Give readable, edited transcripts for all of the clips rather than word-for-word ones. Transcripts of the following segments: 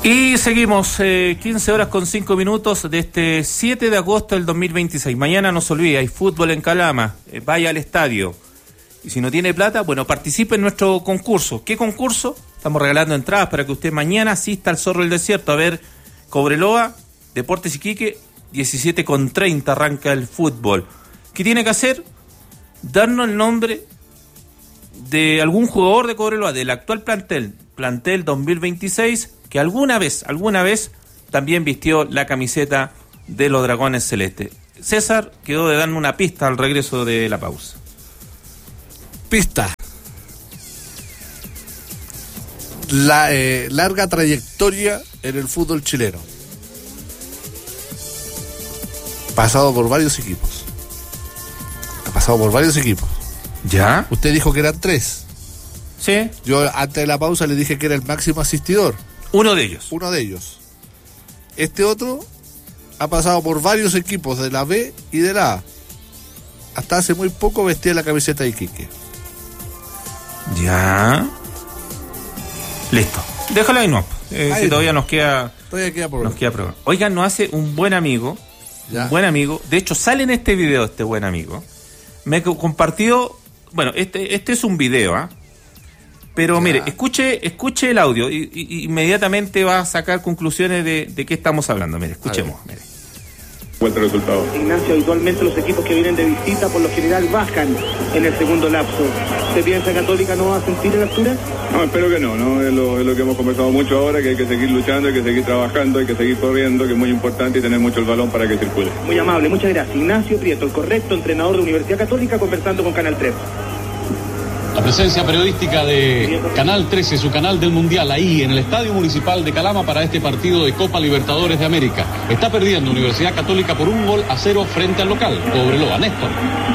Y seguimos, 15 horas con 5 minutos de este 7 de agosto del 2026. Mañana no se olvide, hay fútbol en Calama, vaya al estadio. Y si no tiene plata, bueno, participe en nuestro concurso. ¿Qué concurso? Estamos regalando entradas para que usted mañana asista al Zorro del Desierto a ver Cobreloa, Deportes Iquique, 17:30 arranca el fútbol. ¿Qué tiene que hacer? Darnos el nombre de algún jugador de Cobreloa, del actual plantel 2026, que alguna vez también vistió la camiseta de los Dragones Celestes. César quedó de darme una pista al regreso de la pausa. Pista. La larga trayectoria en el fútbol chileno. Pasado por varios equipos. Ha pasado por varios equipos. ¿Ya? Usted dijo que eran 3. Sí. Yo antes de la pausa le dije que era el máximo asistidor. Uno de ellos. Este otro ha pasado por varios equipos de la B y de la A. Hasta hace muy poco vestía la camiseta de Iquique. Ya. Listo. Déjalo ahí, no. Si todavía nos queda prueba. Oigan, nos hace un buen amigo. Ya. Un buen amigo. De hecho, sale en este video este buen amigo. Me compartió. Bueno, este es un video, ¿ah? Pero mire, escuche el audio y inmediatamente va a sacar conclusiones de qué estamos hablando. Mire, escuchemos. Mire. Vuelta el resultado. Ignacio, habitualmente los equipos que vienen de visita por lo general bajan en el segundo lapso. ¿Usted piensa que Católica no va a sentir la altura? No, espero que no. Es lo que hemos conversado mucho ahora, que hay que seguir luchando, hay que seguir trabajando, hay que seguir corriendo, que es muy importante, y tener mucho el balón para que circule. Muy amable, muchas gracias. Ignacio Prieto, el correcto entrenador de Universidad Católica, conversando con Canal 3. La presencia periodística de Canal 13, su canal del Mundial, ahí en el Estadio Municipal de Calama para este partido de Copa Libertadores de América. Está perdiendo Universidad Católica por 1-0 frente al local, Cobreloa. Néstor.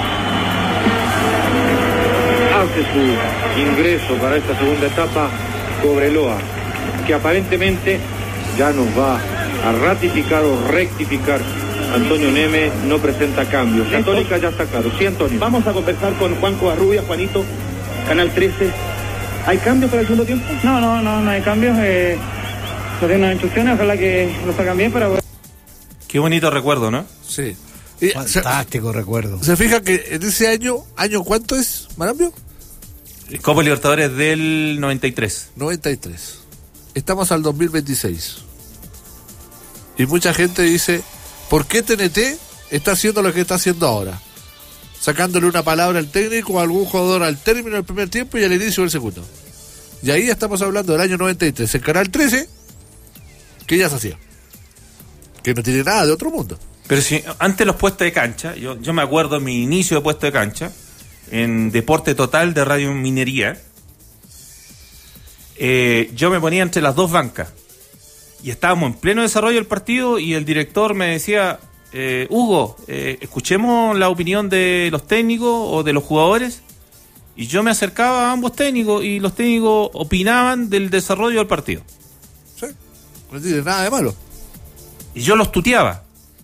Hace su ingreso para esta segunda etapa Cobreloa, que aparentemente ya nos va a ratificar o rectificar. Antonio Neme no presenta cambios. Católica ya está claro. Sí, Antonio. Vamos a conversar con Juanco Arrubia. Juanito, Canal 13. ¿Hay cambios para el segundo tiempo? No hay cambios. Se tienen unas instrucciones, ojalá que lo salgan bien para... Qué bonito recuerdo, ¿no? Sí. Fantástico recuerdo. ¿Se fija que en ese año cuánto es, Marambio? Copa Libertadores del 93. 93. Estamos al 2026. Y mucha gente dice, ¿por qué TNT está haciendo lo que está haciendo ahora? Sacándole una palabra al técnico a algún jugador al término del primer tiempo y al inicio del segundo. Y ahí estamos hablando del año 93. El Canal 13, que ya se hacía. Que no tiene nada de otro mundo. Pero si antes los puestos de cancha, yo me acuerdo de mi inicio de puesto de cancha, en Deporte Total de Radio Minería, yo me ponía entre las dos bancas. Y estábamos en pleno desarrollo del partido y el director me decía... Hugo, escuchemos la opinión de los técnicos o de los jugadores. Y yo me acercaba a ambos técnicos y los técnicos opinaban del desarrollo del partido. Sí, no tiene nada de malo. Y yo los tuteaba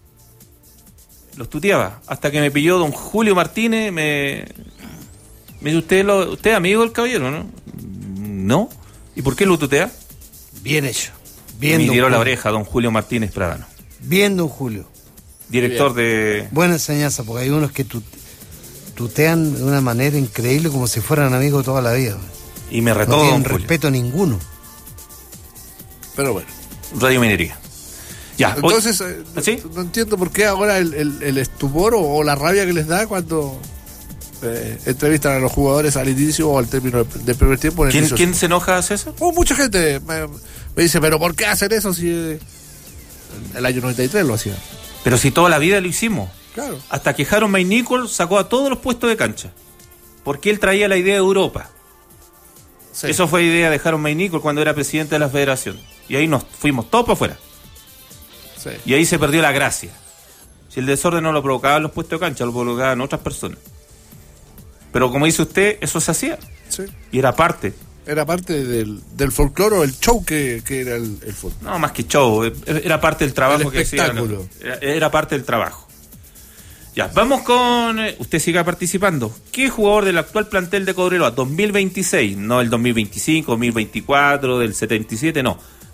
hasta que me pilló don Julio Martínez. Me dice, usted es amigo del caballero, ¿no? No. ¿Y por qué lo tutea? Bien hecho. Bien, me tiró la oreja don Julio Martínez Pradano. Bien, don Julio. Director de... Buena enseñanza, porque hay unos que tutean de una manera increíble como si fueran amigos toda la vida. Y me retó. No tienen respeto ninguno. Pero bueno. Radio Minería. Ya. Entonces, ¿sí? No entiendo por qué ahora el estupor o la rabia que les da cuando entrevistan a los jugadores al inicio o al término del primer tiempo. ¿Quién se enoja, César? Mucha gente me dice, pero ¿por qué hacen eso si el año 93 lo hacían? Pero si toda la vida lo hicimos. Claro. Hasta que Harold May Nichols sacó a todos los puestos de cancha. Porque él traía la idea de Europa. Sí. Eso fue idea de Harold May Nichols cuando era presidente de la federación. Y ahí nos fuimos todos para afuera. Sí. Y ahí se perdió la gracia. Si el desorden no lo provocaban los puestos de cancha, lo provocaban otras personas. Pero como dice usted, eso se hacía. Sí. Y era parte. Era parte del folclore o el show que era el fútbol. No, más que show, era parte del trabajo que hacía. Era parte del trabajo. Ya, vamos con... Usted siga participando. ¿Qué jugador del actual plantel de Cobreloa 2026? No el 2025, 2024, del 77, no.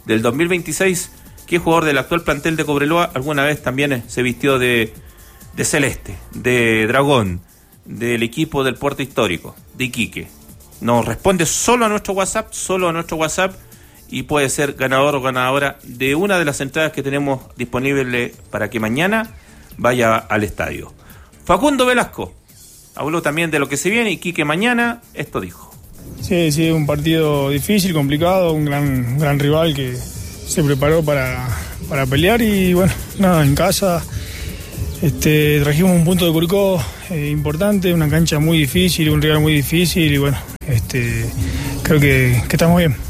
del 2026, ¿qué jugador del actual plantel de Cobreloa alguna vez también se vistió de celeste, de dragón, del equipo del Puerto Histórico, de Iquique? Nos responde solo a nuestro WhatsApp, y puede ser ganador o ganadora de una de las entradas que tenemos disponible para que mañana vaya al estadio. Facundo Velasco habló también de lo que se viene, Iquique mañana, esto dijo. Sí, un partido difícil, complicado, un gran rival que se preparó para pelear y bueno, nada, en casa trajimos un punto de Curicó importante, una cancha muy difícil, un rival muy difícil y bueno, creo que estamos bien.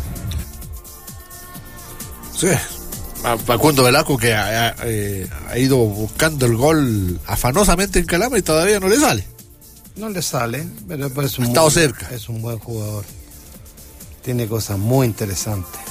Sí, Facundo Velasco que ha ido buscando el gol afanosamente en Calama y todavía no le sale. No le sale, pero es un estado cerca. Es un buen jugador. Tiene cosas muy interesantes.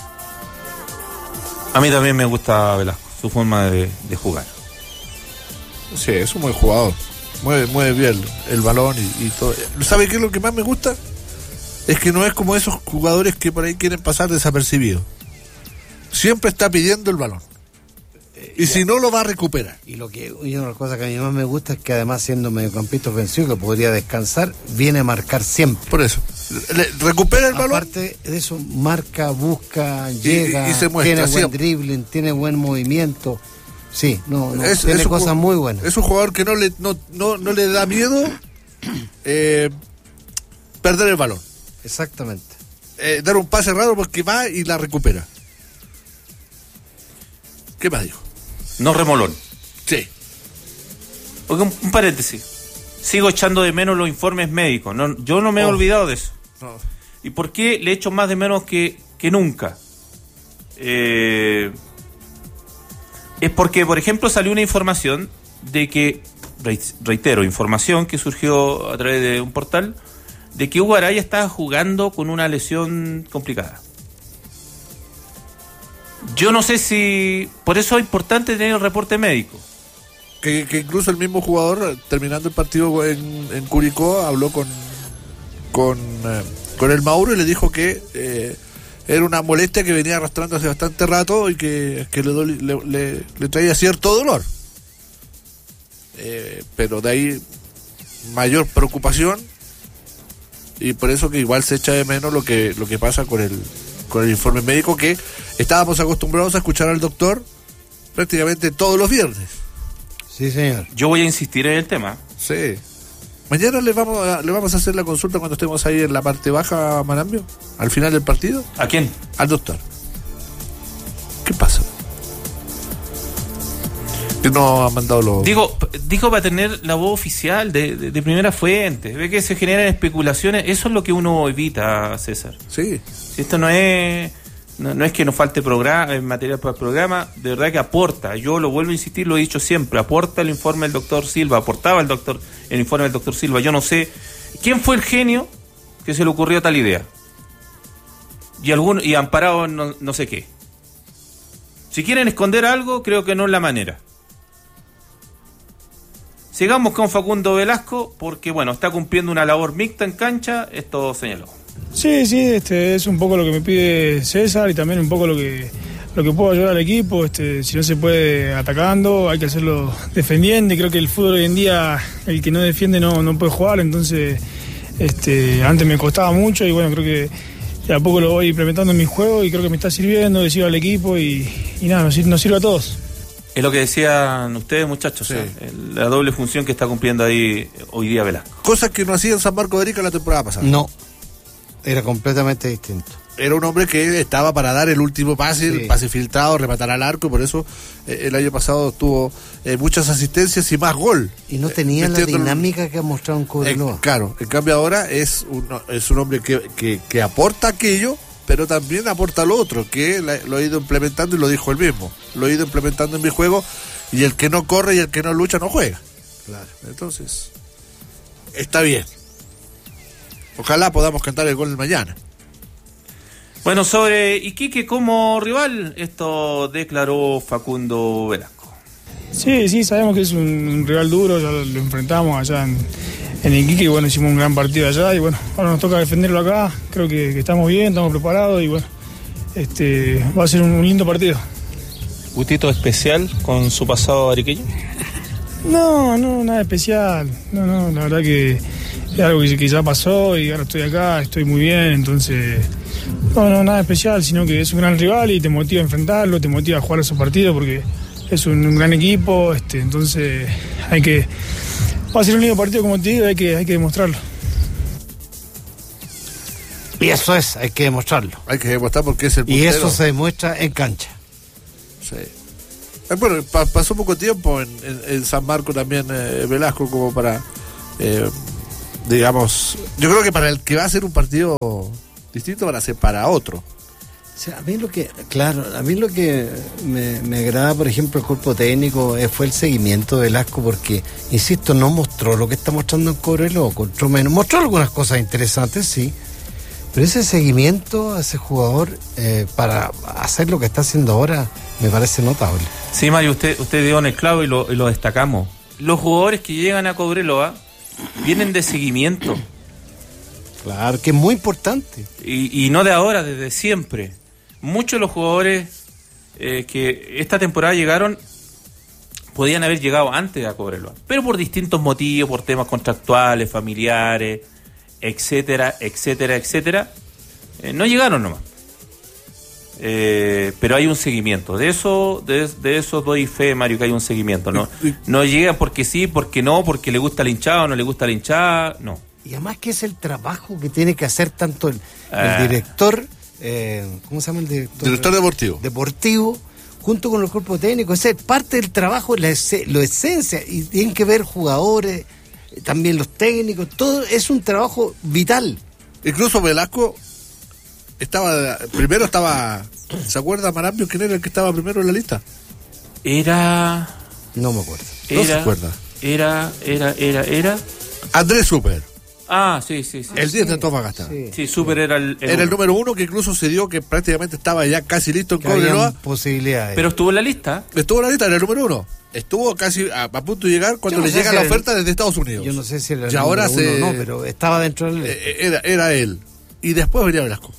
A mí también me gusta Velasco, su forma de jugar. Sí, es un buen jugador. Mueve bien el balón y todo. ¿Sabe qué es lo que más me gusta? Es que no es como esos jugadores que por ahí quieren pasar desapercibidos. Siempre está pidiendo el balón. Y si no, lo va a recuperar. Y una de las cosas que a mí más me gusta es que además siendo mediocampista ofensivo, que podría descansar, viene a marcar siempre. Por eso. Recupera el balón. Aparte de eso, marca, busca, llega, y se muestra, tiene buen siempre. dribbling, tiene buen movimiento. Sí, tiene cosas muy buenas. Es un jugador que no le da miedo perder el balón. Exactamente. Dar un pase raro porque va y la recupera. ¿Qué más dijo? No remolón. Sí. Porque un paréntesis. Sigo echando de menos los informes médicos. Yo no me he olvidado de eso. No. ¿Y por qué le echo más de menos que nunca? Es porque, por ejemplo, salió una información de que, reitero, información que surgió a través de un portal, de que Hugo Araya estaba jugando con una lesión complicada. Yo no sé si... Por eso es importante tener el reporte médico. Que incluso el mismo jugador, terminando el partido en Curicó, habló con el Mauro y le dijo que era una molestia que venía arrastrando hace bastante rato y que le traía cierto dolor. Pero de ahí mayor preocupación, y por eso que igual se echa de menos lo que pasa con el informe médico, que estábamos acostumbrados a escuchar al doctor prácticamente todos los viernes. Sí, señor. Yo voy a insistir en el tema. Sí. Mañana le vamos a hacer la consulta cuando estemos ahí en la parte baja, Marambio, al final del partido. ¿A quién? Al doctor. ¿Qué pasa? Que no ha mandado los... Dijo para tener la voz oficial de primera fuente. Ve que se generan especulaciones. Eso es lo que uno evita, César. Sí. Si esto no es que nos falte material para el programa, de verdad que aporta. Yo lo vuelvo a insistir, lo he dicho siempre. Aporta el informe del doctor Silva. Aportaba el informe del doctor Silva. Yo no sé quién fue el genio que se le ocurrió tal idea. Y amparado no sé qué. Si quieren esconder algo, creo que no es la manera. Sigamos con Facundo Velasco, porque bueno, está cumpliendo una labor mixta en cancha, esto señaló. Sí, es un poco lo que me pide César y también un poco lo que puedo ayudar al equipo. Si no se puede atacando, hay que hacerlo defendiendo, y creo que el fútbol hoy en día, el que no defiende no puede jugar, entonces antes me costaba mucho y bueno, creo que de a poco lo voy implementando en mi juego y creo que me está sirviendo, le sirve al equipo y nada, nos sirve a todos. Es lo que decían ustedes, muchachos, sí. La doble función que está cumpliendo ahí hoy día Velasco. Cosas que no hacía en San Marco de Arica la temporada pasada. No, era completamente distinto. Era un hombre que estaba para dar el último pase, sí. El pase filtrado, rematar al arco, por eso el año pasado tuvo muchas asistencias y más gol. Y no tenía la dinámica que ha mostrado en Cobreloa. Claro, en cambio ahora es un hombre que aporta aquello, pero también aporta lo otro, que lo ha ido implementando, y lo dijo él mismo. Lo he ido implementando en mi juego, y el que no corre y el que no lucha no juega. Claro. Entonces, está bien. Ojalá podamos cantar el gol mañana. Bueno, sobre Iquique como rival, esto declaró Facundo Velasco. Sí, sabemos que es un rival duro, ya lo enfrentamos allá en Iquique, y bueno, hicimos un gran partido allá, y bueno, ahora nos toca defenderlo acá. Creo que estamos bien, estamos preparados, y bueno, va a ser un lindo partido. ¿Gustito especial con su pasado ariqueño? No, nada especial. No, la verdad que es algo que ya pasó y ahora estoy acá, estoy muy bien, entonces no, nada especial, sino que es un gran rival y te motiva a enfrentarlo, te motiva a jugar esos partidos porque es un gran equipo, entonces va a ser un lindo partido, como te digo, hay que demostrarlo. Y eso hay que demostrarlo. Hay que demostrar porque es el puntero. Y eso se demuestra en cancha. Sí. Bueno, pasó poco tiempo en San Marcos también Velasco como para, digamos, yo creo que para el que va a ser un partido distinto van a ser para otro. O sea, a mí lo que me agrada, por ejemplo, el cuerpo técnico fue el seguimiento de Velasco, porque, insisto, no mostró lo que está mostrando en Cobreloa, mostró algunas cosas interesantes, sí, pero ese seguimiento a ese jugador para hacer lo que está haciendo ahora me parece notable. Sí, Mario, usted dio en el clavo y lo destacamos. Los jugadores que llegan a Cobreloa vienen de seguimiento. Claro, que es muy importante. Y no de ahora, desde siempre. Muchos de los jugadores que esta temporada llegaron podían haber llegado antes a Cobreloa, pero por distintos motivos, por temas contractuales, familiares, etcétera, no llegaron nomás. Pero hay un seguimiento. De eso doy fe, Mario, que hay un seguimiento. No llegan porque sí, porque no, porque le gusta la hinchada o no le gusta la hinchada, no. Y además que es el trabajo que tiene que hacer tanto el director, ¿cómo se llama el director? Director deportivo, junto con el cuerpo técnico. Es parte del trabajo, lo esencia, y tienen que ver jugadores, también los técnicos, todo es un trabajo vital. Incluso Velasco estaba, ¿se acuerda Marambio quién era el que estaba primero en la lista? No me acuerdo. ¿No se acuerda? Era Andrés Super. Ah, sí. El 10 de Antofagasta. Sí, Super era el número 1, que incluso se dio que prácticamente estaba ya casi listo en Cobreloa. Posibilidades. Pero estuvo en la lista. Era el número 1. Estuvo casi a punto de llegar cuando le llega la oferta desde Estados Unidos. Yo no sé si era el y ahora número 1 o no, pero estaba dentro del... Era él. Y después venía Velasco.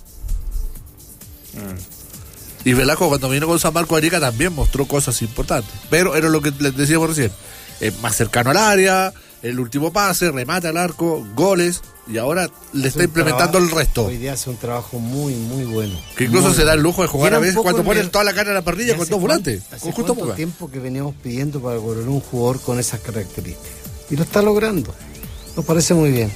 Y Velasco, cuando vino con San Marcos de Arica, también mostró cosas importantes. Pero era lo que les decíamos recién. Más cercano al área, el último pase, remate al arco, goles. Y ahora le está implementando el resto. Hoy día hace un trabajo muy, muy bueno. Que incluso se da el lujo de jugar a veces cuando ponen toda la carne en la parrilla con dos volantes. ¿Hace cuánto tiempo que veníamos pidiendo para Cobreloa un jugador con esas características? Y lo está logrando. Nos parece muy bien.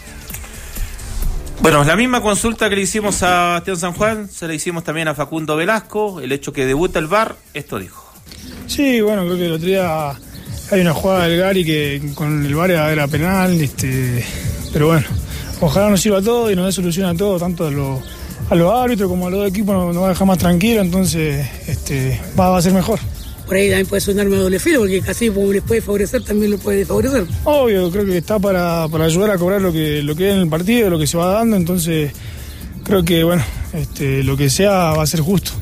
Bueno, la misma consulta que le hicimos a Esteban San Juan, se la hicimos también a Facundo Velasco, el hecho que debuta el VAR, esto dijo. Sí, bueno, creo que el otro día hay una jugada del Gary que con el VAR era penal, pero bueno, ojalá nos sirva a todo y nos dé solución a todo, tanto a los árbitros como a los equipos, nos va a dejar más tranquilo, entonces va a ser mejor. Por ahí también puede sonarme a doble filo, porque casi como les puede favorecer, también lo puede favorecer. Obvio, creo que está para ayudar a cobrar lo que es en el partido, lo que se va dando, entonces creo que, bueno, lo que sea va a ser justo.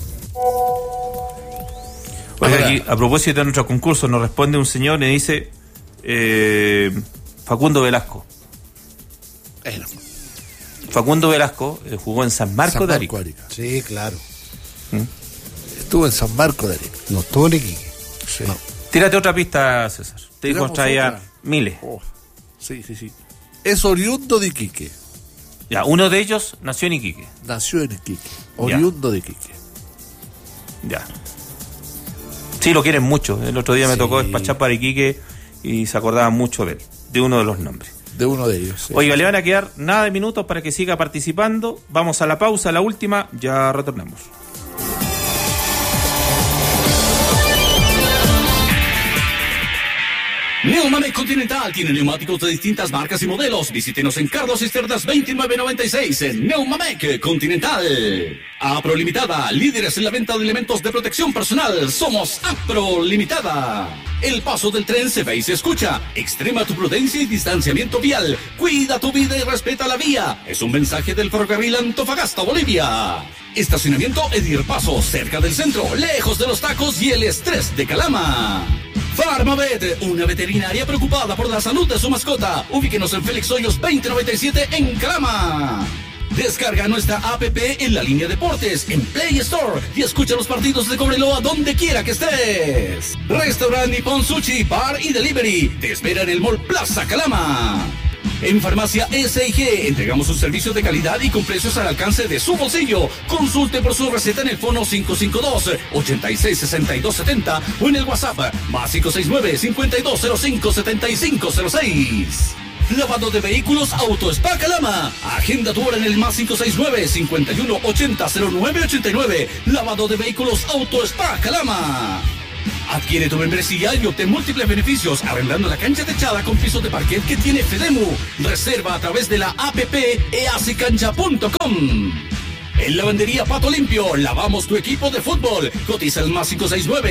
Oiga, aquí, a propósito de nuestro concurso, nos responde un señor y dice Facundo Velasco. Facundo Velasco jugó en San Marcos de Arica. Sí, claro. Estuvo en San Marcos de Arica. No estuvo en Iquique. Sí. No. Tírate otra pista, César. Te dijo traía miles. Sí. Es oriundo de Iquique. Ya, uno de ellos nació en Iquique. Nació en Iquique. Oriundo de Iquique. Ya. Sí, lo quieren mucho. El otro día me tocó despachar para Iquique y se acordaban mucho de él, de uno de los nombres. De uno de ellos. Sí. Oiga, le van a quedar nada de minutos para que siga participando. Vamos a la pausa, la última, ya retornamos. Neumamec Continental tiene neumáticos de distintas marcas y modelos. Visítenos en Carlos Cisternas 2996 en Neumamec Continental. Apro Limitada, líderes en la venta de elementos de protección personal. Somos Apro Limitada. El paso del tren se ve y se escucha. Extrema tu prudencia y distanciamiento vial. Cuida tu vida y respeta la vía. Es un mensaje del ferrocarril Antofagasta, Bolivia. Estacionamiento Edir Paso, cerca del centro, lejos de los tacos y el estrés de Calama. Farmavet, una veterinaria preocupada por la salud de su mascota. Ubíquenos en Félix Hoyos 2097 en Calama. Descarga nuestra app en La Línea Deportes, en Play Store, y escucha los partidos de Cobreloa donde quiera que estés. Restaurante Nippon Sushi, Bar y Delivery te espera en el Mall Plaza Calama. En Farmacia S&G entregamos un servicio de calidad y con precios al alcance de su bolsillo. Consulte por su receta en el fono 552-866270 o en el WhatsApp más 569-5205-7506. Lavado de vehículos Auto Spa Calama. Agenda tu hora en el más 569-5180-0989. Lavado de vehículos Auto Spa Calama. Adquiere tu membresía y obtén múltiples beneficios arrendando la cancha techada con pisos de parquet que tiene Fedemu. Reserva a través de la app easycancha.com. En Lavandería Pato Limpio, lavamos tu equipo de fútbol. Cotiza el más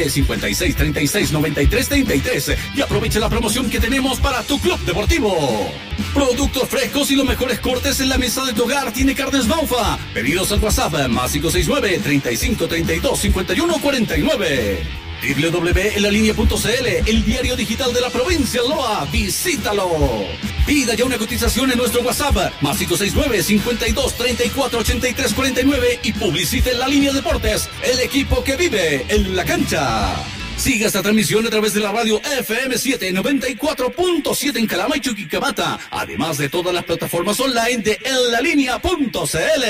569-5636-9333 y aprovecha la promoción que tenemos para tu club deportivo. Productos frescos y los mejores cortes en la mesa de tu hogar tiene Carnes Baufa. Pedidos al WhatsApp más 569-3532-5149. www.elalinea.cl, el diario digital de la provincia de Loa. Visítalo. Pida ya una cotización en nuestro WhatsApp más 569-5234-8349 y publicite en La Línea Deportes, el equipo que vive en la cancha. Siga esta transmisión a través de la radio FM7 94.7 en Calama y Chuquicamata, además de todas las plataformas online de enlalinea.cl.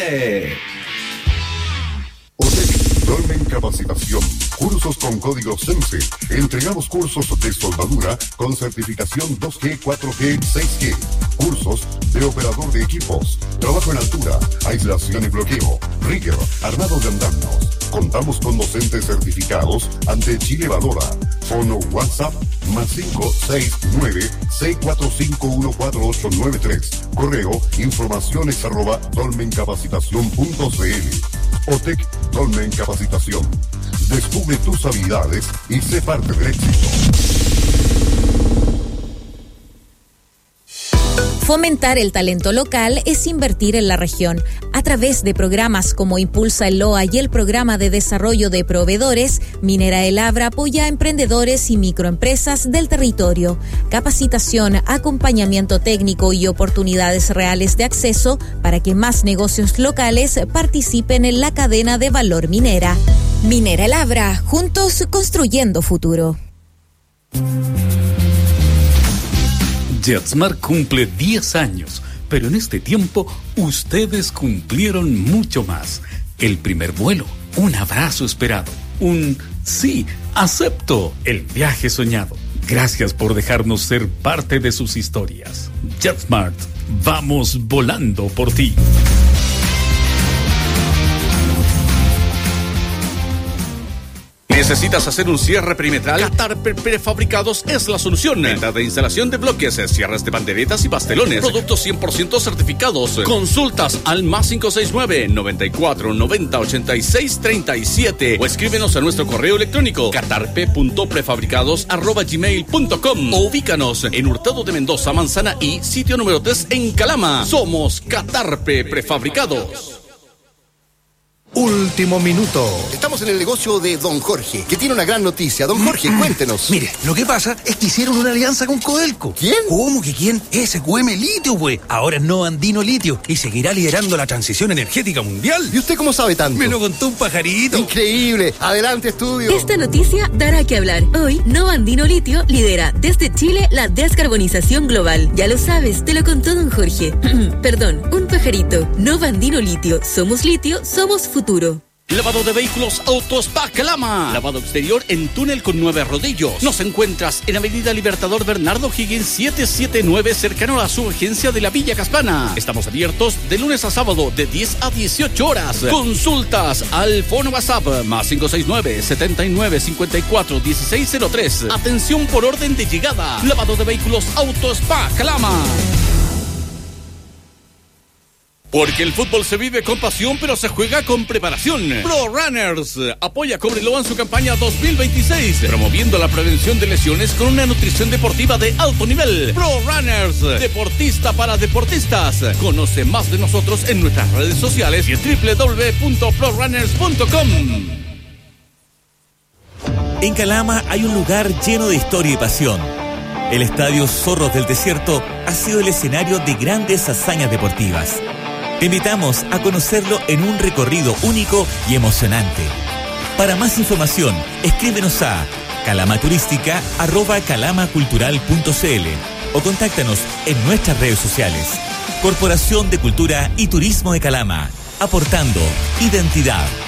Dolmen Capacitación. Cursos con código SENSE. Entregamos cursos de soldadura con certificación 2G, 4G, 6G. Cursos de operador de equipos. Trabajo en altura, aislación y bloqueo. Rigger, armado de andamios. Contamos con docentes certificados ante Chile Valora. Fono WhatsApp más 569-645-14893. Correo informaciones@dolmencapacitacion.cl. OTEC Dolmen Capacitación. Descubre tus habilidades y sé parte del éxito. Fomentar el talento local es invertir en la región. A través de programas como Impulsa el LOA y el Programa de Desarrollo de Proveedores, Minera El Abra apoya a emprendedores y microempresas del territorio. Capacitación, acompañamiento técnico y oportunidades reales de acceso para que más negocios locales participen en la cadena de valor minera. Minera El Abra, juntos construyendo futuro. JetSmart cumple 10 años, pero en este tiempo ustedes cumplieron mucho más. El primer vuelo, un abrazo esperado, un sí, acepto, el viaje soñado. Gracias por dejarnos ser parte de sus historias. JetSmart, vamos volando por ti. ¿Necesitas hacer un cierre perimetral? Catarpe Prefabricados es la solución. Venta de instalación de bloques, cierres de panderetas y pastelones. Productos 100% certificados. Consultas al más 569-9490-8637 o escríbenos a nuestro correo electrónico catarpe.prefabricados@gmail.com o ubícanos en Hurtado de Mendoza, Manzana y sitio número 3 en Calama. Somos Catarpe Prefabricados. Último minuto. Estamos en el negocio de Don Jorge, que tiene una gran noticia. Don Jorge, cuéntenos. Mire, lo que pasa es que hicieron una alianza con Codelco. ¿Quién? ¿Cómo que quién? SQM Litio, güey. Ahora es No Andino Litio y seguirá liderando la transición energética mundial. ¿Y usted cómo sabe tanto? Me lo contó un pajarito. Increíble. Adelante, estudio. Esta noticia dará que hablar. Hoy, No Andino Litio lidera desde Chile la descarbonización global. Ya lo sabes, te lo contó Don Jorge. Perdón, un pajarito. No Andino Litio. Somos litio, somos futuro. Lavado de vehículos Auto Spa Calama. Lavado exterior en túnel con 9 rodillos. Nos encuentras en Avenida Libertador Bernardo Higgins 779, cercano a su agencia de la Villa Caspana. Estamos abiertos de lunes a sábado de 10 a 18 horas. Consultas al fono WhatsApp más 569-7954-1603. Atención por orden de llegada. Lavado de vehículos Auto Spa Calama. Porque el fútbol se vive con pasión, pero se juega con preparación. Pro Runners apoya a Cobreloa en su campaña 2026, promoviendo la prevención de lesiones con una nutrición deportiva de alto nivel. Pro Runners, deportista para deportistas. Conoce más de nosotros en nuestras redes sociales y en www.prorunners.com. En Calama hay un lugar lleno de historia y pasión. El Estadio Zorros del Desierto ha sido el escenario de grandes hazañas deportivas. Te invitamos a conocerlo en un recorrido único y emocionante. Para más información, escríbenos a calamaturística@calamacultural.cl o contáctanos en nuestras redes sociales. Corporación de Cultura y Turismo de Calama, aportando identidad.